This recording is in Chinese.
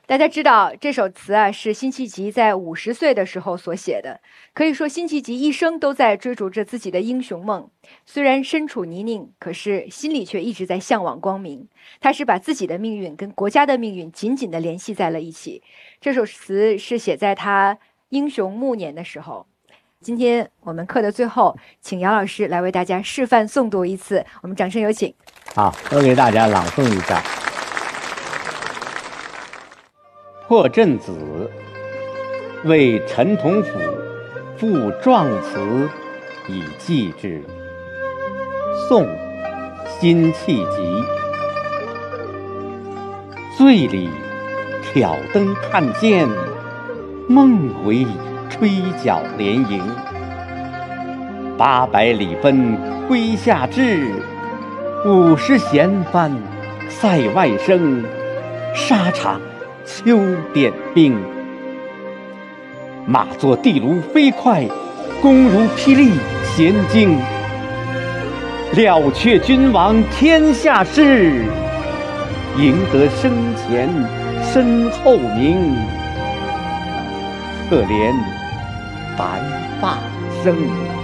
大家知道这首词啊是辛弃疾在50岁的时候所写的，可以说辛弃疾一生都在追逐着自己的英雄梦，虽然身处泥泞，可是心里却一直在向往光明。他是把自己的命运跟国家的命运紧紧地联系在了一起。这首词是写在他英雄暮年的时候。今天我们课的最后，请姚老师来为大家示范诵读一次，我们掌声有请。 好，我给大家朗诵一下。破阵子，为陈同甫赋壮词以寄之。宋，辛弃疾。醉里挑灯看剑，梦为吹角连营。800里奔麾下至，50弦翻塞外声。沙场秋点兵，马作地卢飞快，弓如霹雳弦惊。了却君王天下事，赢得生前身后名。可怜白发生。